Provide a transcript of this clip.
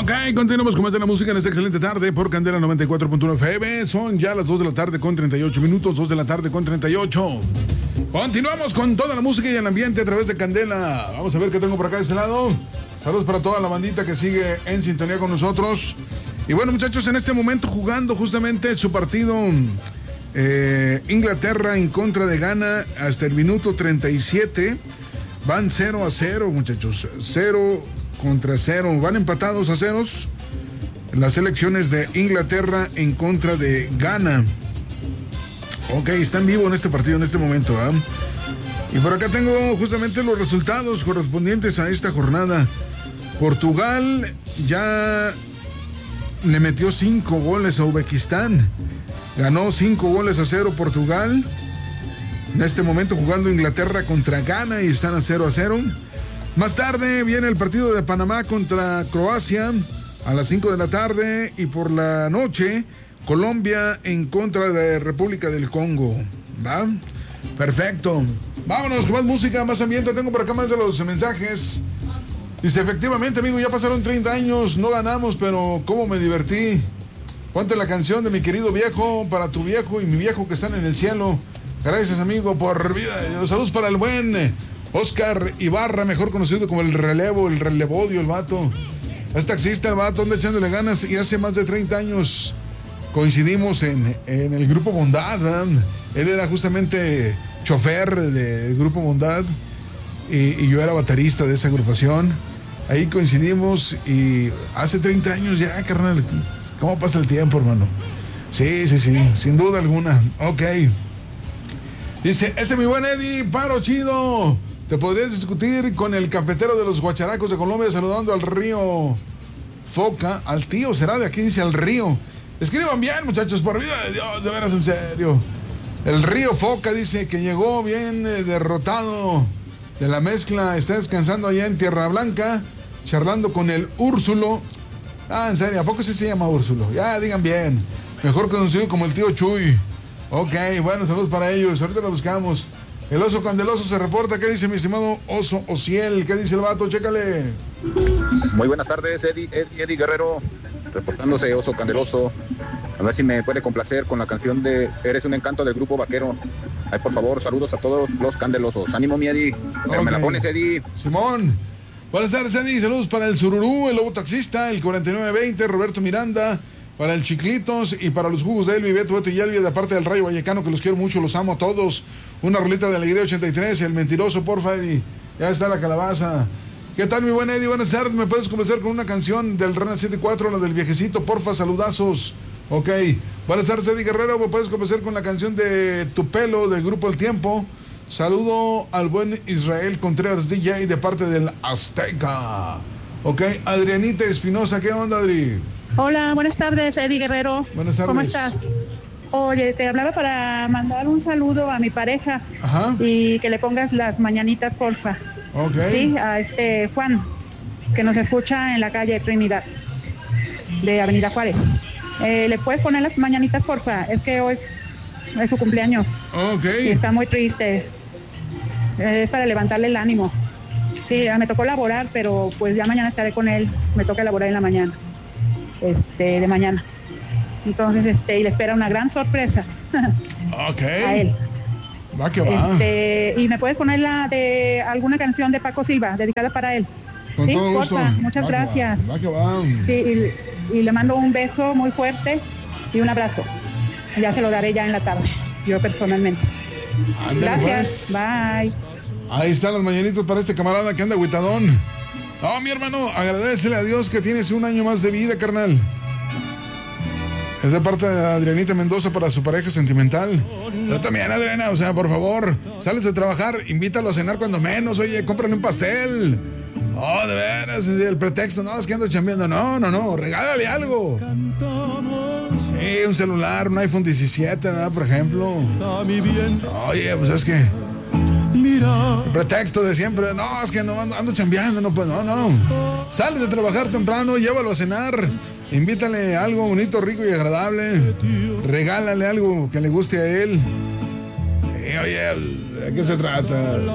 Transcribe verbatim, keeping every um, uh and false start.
Ok, continuamos con más de la música en esta excelente tarde por Candela noventa y cuatro punto uno F M. Son ya las dos de la tarde con treinta y ocho minutos, dos de la tarde con treinta y ocho. Continuamos con toda la música y el ambiente a través de Candela. Vamos a ver qué tengo por acá de este lado. Saludos para toda la bandita que sigue en sintonía con nosotros. Y bueno, muchachos, en este momento jugando justamente su partido eh, Inglaterra en contra de Ghana hasta el minuto treinta y siete. Van cero a cero, muchachos. cero contra cero. Van empatados a ceros las selecciones de Inglaterra en contra de Ghana. Ok, están vivos en este partido en este momento, ¿eh? Y por acá tengo justamente los resultados correspondientes a esta jornada. Portugal ya le metió cinco goles a Uzbekistán. Ganó cinco goles a cero Portugal. En este momento jugando Inglaterra contra Ghana y están a cero a cero. Más tarde viene el partido de Panamá contra Croacia a las cinco de la tarde. Y por la noche, Colombia en contra de República del Congo. ¿Va? Perfecto. Vámonos con más música, más ambiente. Tengo por acá más de los mensajes. Dice, efectivamente, amigo, ya pasaron treinta años, no ganamos, pero cómo me divertí. Ponte la canción de mi querido viejo, para tu viejo y mi viejo que están en el cielo. Gracias, amigo, por vida. Saludos para el buen Oscar Ibarra, mejor conocido como el relevo, el relevodio, el vato. Es taxista, el vato, anda echándole ganas y hace más de treinta años coincidimos en, en el Grupo Bondad, ¿verdad? Él era justamente chofer del Grupo Bondad y, y yo era baterista de esa agrupación. Ahí coincidimos y hace treinta años ya, carnal. ¿Cómo pasa el tiempo, hermano? Sí, sí, sí, sin duda alguna. Ok. Dice, ese mi buen Eddie, paro chido. Te podrías discutir con el cafetero de los Guacharacos de Colombia saludando al río Foca. Al tío, será de aquí, dice al río. Escriban bien, muchachos, por vida de Dios, de veras, en serio. El río Foca dice que llegó bien eh, derrotado de la mezcla. Está descansando allá en Tierra Blanca, charlando con el Úrsulo. Ah, en serio, ¿a poco sí se llama Úrsulo? Ya, digan bien. Mejor conocido como el tío Chuy. Ok, bueno, saludos para ellos. Ahorita lo buscamos. El oso candeloso se reporta. ¿Qué dice mi estimado oso Ociel? ¿Qué dice el vato? Chécale. Muy buenas tardes, Eddie, Eddie, Eddie Guerrero. Reportándose oso candeloso. A ver si me puede complacer con la canción de Eres un encanto del Grupo Vaquero. Ay, por favor, saludos a todos los candelosos. Ánimo, mi Eddie. Pero okay. Me la pones, Eddie. Simón. Buenas tardes, Eddie. Saludos para el Sururú, el Lobo Taxista, el cuarenta y nueve veinte, Roberto Miranda. Para el Chiclitos y para los jugos de Elvi, Beto, Beto y Elvi, de parte del Rayo Vallecano, que los quiero mucho, los amo a todos. Una rolita de Alegría ochenta y tres, el mentiroso, porfa, Eddie. Ya está la calabaza. ¿Qué tal, mi buen Eddie? Buenas tardes. ¿Me puedes comenzar con una canción del Rana setenta y cuatro, la del viejecito, porfa, saludazos? Ok. Buenas tardes, Eddie Guerrero. ¿Me puedes comenzar con la canción de Tu Pelo, del Grupo El Tiempo? Saludo al buen Israel Contreras D J de parte del Azteca. Ok. Adrianita Espinosa, ¿qué onda, Adri? Hola, buenas tardes, Eddie Guerrero. Buenas tardes. ¿Cómo estás? Oye, te hablaba para mandar un saludo a mi pareja. Ajá. Y que le pongas las mañanitas, porfa. Ok. Sí, a este Juan, que nos escucha en la calle Trinidad, de Avenida Juárez. Eh, ¿Le puedes poner las mañanitas, porfa? Es que hoy es su cumpleaños. Ok. Y está muy triste. Eh, es para levantarle el ánimo. Sí, me tocó laborar, pero pues ya mañana estaré con él. Me toca laborar en la mañana. Este, de mañana. Entonces, este, y le espera una gran sorpresa. Ok. A él. Va que va. Este, y me puedes poner la de alguna canción de Paco Silva, dedicada para él. Con sí, todo gusto. porfa, muchas va gracias. Que va. Va que va. Sí, y, y le mando un beso muy fuerte y un abrazo. Ya se lo daré ya en la tarde, yo personalmente. Ándale, gracias, pues. Bye. Ahí están las mañanitas para este camarada que anda agüitadón. No, mi hermano, agradecele a Dios que tienes un año más de vida, carnal. Es de parte de Adrianita Mendoza para su pareja sentimental. Yo también, Adriana, o sea, por favor, sales de trabajar, invítalo a cenar cuando menos, oye, cómprale un pastel. Oh, de veras, el pretexto, no, es que ando chambeando. No, no, no, regálale algo. Sí, un celular, un iPhone diecisiete, ¿verdad? Por ejemplo. Oye, pues es que... el pretexto de siempre, no, es que no ando, ando chambeando, no, pues no, no. Sales de trabajar temprano, llévalo a cenar, invítale algo bonito, rico y agradable, regálale algo que le guste a él. Y, oye, ¿de qué se trata?